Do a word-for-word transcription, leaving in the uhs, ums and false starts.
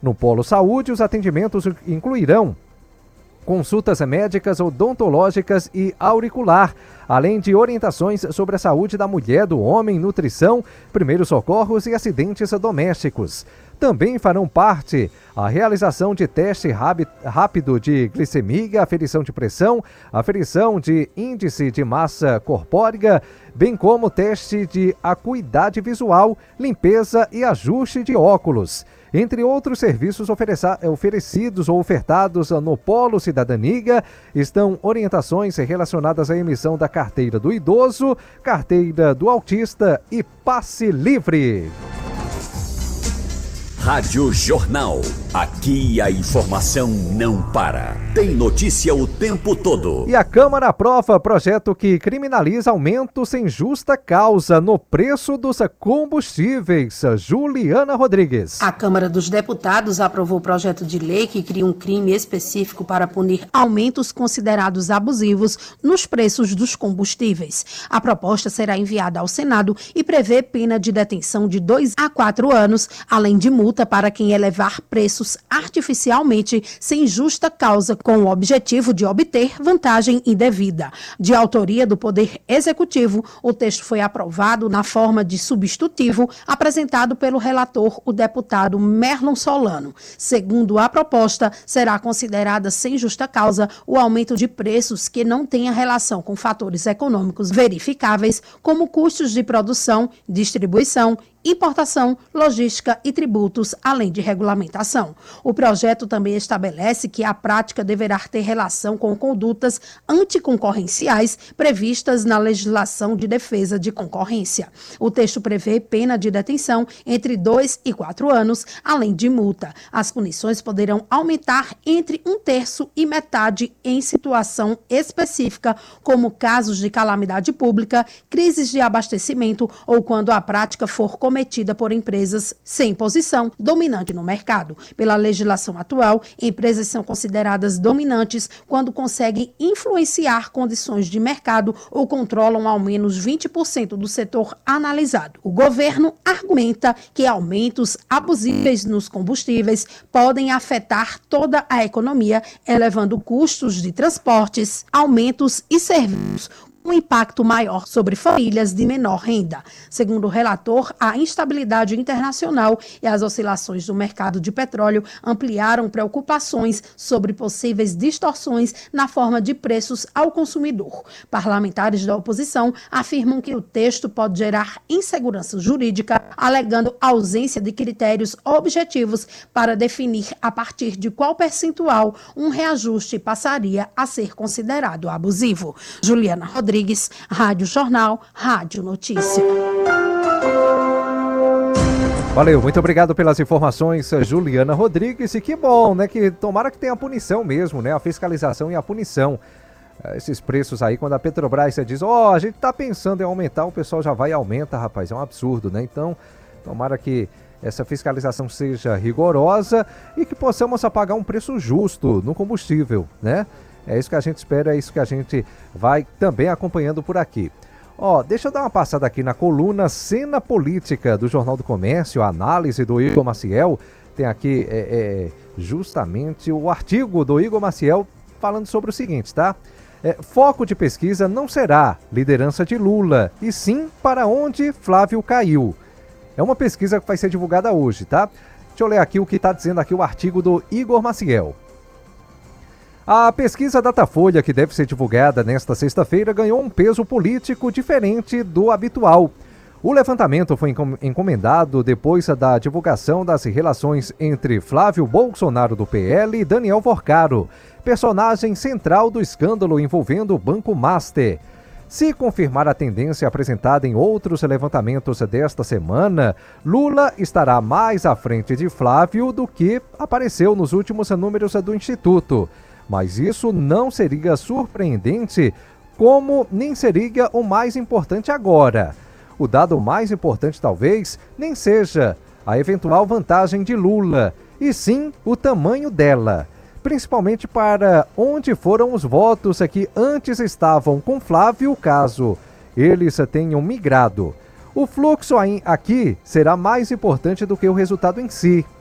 No Polo Saúde, os atendimentos incluirão consultas médicas, odontológicas e auricular, além de orientações sobre a saúde da mulher, do homem, nutrição, primeiros socorros e acidentes domésticos. Também farão parte a realização de teste rápido de glicemia, aferição de pressão, aferição de índice de massa corpórea, bem como teste de acuidade visual, limpeza e ajuste de óculos. Entre outros serviços oferecidos ou ofertados no Polo Cidadania, estão orientações relacionadas à emissão da carteira do idoso, carteira do autista e passe livre. Rádio Jornal. Aqui a informação não para. Tem notícia o tempo todo. E a Câmara aprova projeto que criminaliza aumento sem justa causa no preço dos combustíveis. Juliana Rodrigues. A Câmara dos Deputados aprovou o projeto de lei que cria um crime específico para punir aumentos considerados abusivos nos preços dos combustíveis. A proposta será enviada ao Senado e prevê pena de detenção de dois a quatro anos, além de multa para quem elevar preços artificialmente sem justa causa com o objetivo de obter vantagem indevida. De autoria do Poder Executivo, o texto foi aprovado na forma de substitutivo apresentado pelo relator, o deputado Merlon Solano. Segundo a proposta, será considerada sem justa causa o aumento de preços que não tenha relação com fatores econômicos verificáveis, como custos de produção, distribuição, importação, logística e tributos, além de regulamentação. O projeto também estabelece que a prática deverá ter relação com condutas anticoncorrenciais previstas na legislação de defesa de concorrência. O texto prevê pena de detenção entre dois e quatro anos, além de multa. As punições poderão aumentar entre um terço e metade em situação específica, como casos de calamidade pública, crises de abastecimento ou quando a prática for cometida cometida por empresas sem posição dominante no mercado. Pela legislação atual, empresas são consideradas dominantes quando conseguem influenciar condições de mercado ou controlam ao menos vinte por cento do setor analisado. O governo argumenta que aumentos abusíveis nos combustíveis podem afetar toda a economia, elevando custos de transportes, aumentos e serviços, um impacto maior sobre famílias de menor renda. Segundo o relator, a instabilidade internacional e as oscilações do mercado de petróleo ampliaram preocupações sobre possíveis distorções na forma de preços ao consumidor. Parlamentares da oposição afirmam que o texto pode gerar insegurança jurídica, alegando ausência de critérios objetivos para definir a partir de qual percentual um reajuste passaria a ser considerado abusivo. Juliana Rodrigues, Rádio Jornal, Rádio Notícia. Valeu, muito obrigado pelas informações, Juliana Rodrigues. E que bom, né? Que tomara que tenha a punição mesmo, né? A fiscalização e a punição. Esses preços aí, quando a Petrobras diz, ó, oh, a gente tá pensando em aumentar, o pessoal já vai e aumenta, rapaz. É um absurdo, né? Então, tomara que essa fiscalização seja rigorosa e que possamos pagar um preço justo no combustível, né? É isso que a gente espera, é isso que a gente vai também acompanhando por aqui. Ó, deixa eu dar uma passada aqui na coluna Cena Política do Jornal do Comércio, a análise do Igor Maciel. Tem aqui é, é, justamente o artigo do Igor Maciel falando sobre o seguinte, tá? É, foco de pesquisa não será liderança de Lula, e sim para onde Flávio caiu. É uma pesquisa que vai ser divulgada hoje, tá? Deixa eu ler aqui o que está dizendo aqui o artigo do Igor Maciel. A pesquisa Datafolha, que deve ser divulgada nesta sexta-feira, ganhou um peso político diferente do habitual. O levantamento foi encomendado depois da divulgação das relações entre Flávio Bolsonaro do P L e Daniel Forcaro, personagem central do escândalo envolvendo o Banco Master. Se confirmar a tendência apresentada em outros levantamentos desta semana, Lula estará mais à frente de Flávio do que apareceu nos últimos números do Instituto. Mas isso não seria surpreendente, como nem seria o mais importante agora. O dado mais importante talvez nem seja a eventual vantagem de Lula, e sim o tamanho dela, principalmente para onde foram os votos que antes estavam com Flávio, caso eles tenham migrado. O fluxo aqui será mais importante do que o resultado em si.